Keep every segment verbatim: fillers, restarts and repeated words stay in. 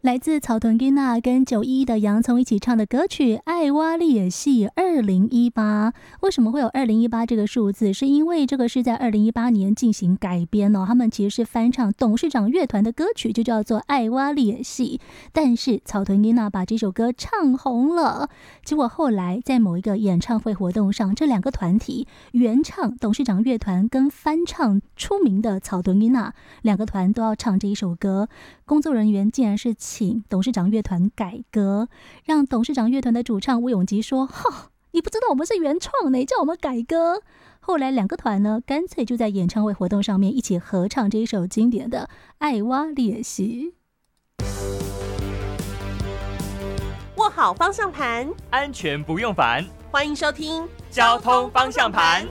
来自草屯囡仔跟九一一的洋葱一起唱的歌曲《爱我你的死》二零一八。为什么会有二零一八这个数字？是因为这个是在二零一八年进行改编哦，他们其实是翻唱董事长乐团的歌曲，就叫做《爱我你的死》。但是草屯囡仔把这首歌唱红了，结果后来在某一个演唱会活动上，这两个团体原唱董事长乐团跟翻唱出名的草屯囡仔两个团都要唱这一首歌，工作人员竟然是请董事长乐团改歌，让董事长乐团的主唱吴永吉说：“哈，你不知道我们是原创呢，叫我们改歌。”后来两个团呢，干脆就在演唱会活动上面一起合唱这一首经典的《爱我你的死》。 握好方向盘， 安全不用烦。 欢迎收听交通方向盘。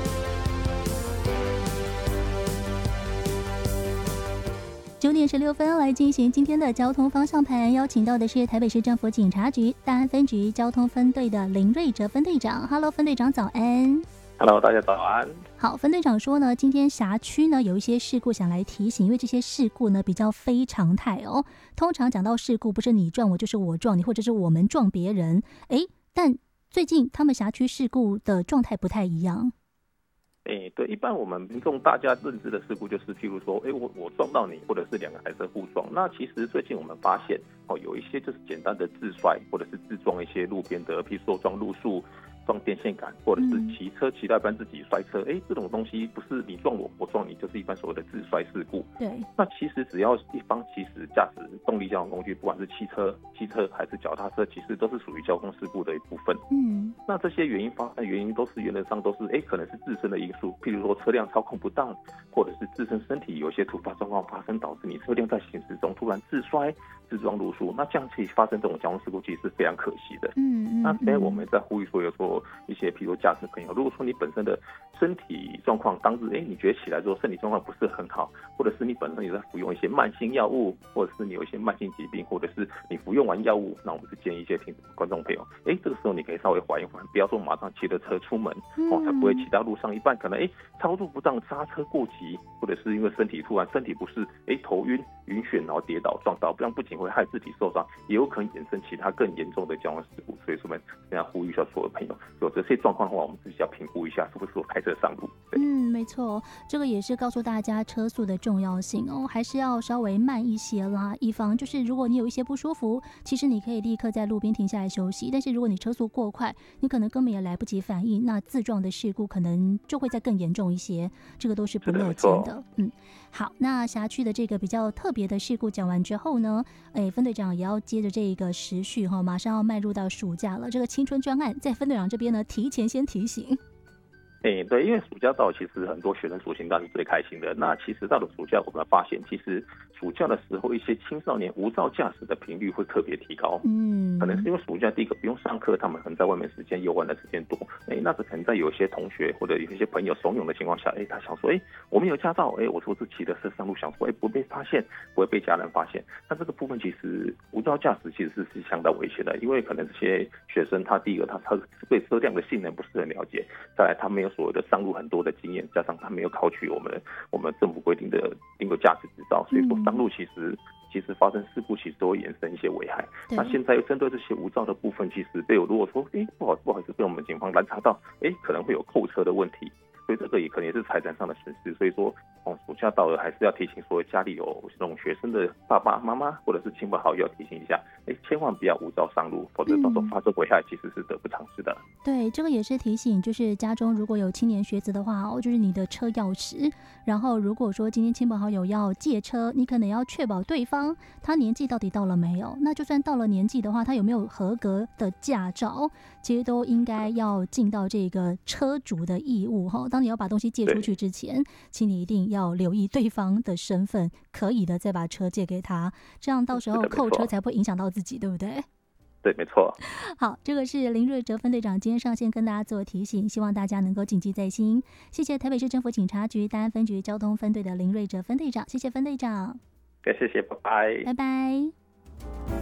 九点十六分来进行今天的交通方向盘，邀请到的是台北市政府警察局大安分局交通分队的林瑞哲分队长。Hello， 分队长早安。 Hello， 大家早安。 好，分队长说呢，今天辖区呢有一些事故想来提醒，因为这些事故呢比较非常态哦。通常讲到事故，不是你撞我就是我撞你，或者是我们撞别人，哎，但最近他们辖区事故的状态不太一样。 欸、对，一般我们民众大家认知的事故就是，譬如说，哎、欸，我我撞到你，或者是两个台车互撞。那其实最近我们发现，哦，有一些就是简单的自摔，或者是自撞一些路边的，譬如说撞路树、撞电线杆，或者是骑车骑到一半自己摔车。哎、欸，这种东西不是你撞我，我撞你，就是一般所谓的自摔事故。 对。那其实只要一方其实驾驶动力交通工具，不管是汽车、汽车还是脚踏车，其实都是属于交通事故的一部分。嗯。那这些原因发生原因都是原则上都是，哎、欸，可能是自身的因素，譬如说车辆操控不当，或者是自身身体有一些突发状况发生，导致你车辆在行驶中突然自摔、自撞路树。那这样其实发生这种交通事故，其实是非常可惜的。嗯嗯。那所以我们在呼吁说，有说一些譬如驾驶朋友，如果说你本身的身体状况当日，哎、欸，你觉得起来之后身体状况不是很好，或者是你本身也在服用一些慢性药物，或者是你有一些慢性疾病，或者是你服用完药物，那我们是建议一些听观众朋友，哎、欸，这个时候你可以稍微缓一缓，不要说马上骑着车出门，哦，才不会骑到路上一半可能哎、欸、操作不当、刹车过急，或者是因为身体突然身体不适，哎、欸、头晕、晕眩，然后跌倒撞到，这样不仅会害自己受伤，也有可能衍生其他更严重的交通事故。所以说我们现在呼吁一下所有朋友，有这些状况的话，我们自己要评估一下是不是我开车上路。 嗯，没错，这个也是告诉大家车速的重要性哦，还是要稍微慢一些啦，以防就是如果你有一些不舒服，其实你可以立刻在路边停下来休息，但是如果你车速过快，你可能根本也来不及反应，那自撞的事故可能就会再更严重一些，这个都是不乐见的。嗯，好，那辖区的这个比较特别的事故讲完之后呢，哎，分队长也要接着这个时序哈，马上要迈入到暑假了，这个青春专案在分队长这边呢提前先提醒。 哎、欸，对，因为暑假到，其实很多学生暑期当然是最开心的。那其实到了暑假，我们发现，其实暑假的时候，一些青少年无照驾驶的频率会特别提高。嗯，可能是因为暑假第一个不用上课，他们可能在外面时间游玩的时间多。哎、欸，那可能在有一些同学或者有一些朋友怂恿的情况下，哎、欸，他想说，哎、欸，我们有驾照，哎、欸，我说是骑的车上路，想说，哎、欸，不会被发现，不会被家人发现。那这个部分其实无照驾驶其实是是相当危险的，因为可能这些学生他第一个他他对车辆的性能不是很了解，再来他没有所谓的上路很多的经验，加上他没有考取我们我们政府规定的定有驾驶执照，所以说上路其实其实发生事故其实都会衍生一些危害。那现在又针对这些无照的部分，其实被我如果说哎、欸、不好不好意思被我们警方拦查到，哎、欸、可能会有扣车的问题，所以这个也可能也是财产上的损失。所以说哦，暑假到了还是要提醒说家里有这种学生的爸爸妈妈或者是亲朋好友要提醒一下，哎、欸，千万不要无照上路，否则到时候发生危害其实是得不偿失的。 对，这个也是提醒，就是家中如果有青年学子的话哦，就是你的车钥匙，然后如果说今天亲朋好友要借车，你可能要确保对方他年纪到底到了没有，那就算到了年纪的话，他有没有合格的驾照，其实都应该要尽到这个车主的义务哈。当你要把东西借出去之前，请你一定要留意对方的身份，可以的再把车借给他，这样到时候扣车才不会影响到自己，对不对？ 对，没错。 好，这个是林瑞哲分队长今天上线跟大家做提醒，希望大家能够谨记在心。谢谢台北市政府警察局大安分局交通分队的林瑞哲分队长，谢谢分队长。 谢谢，拜拜， 拜拜。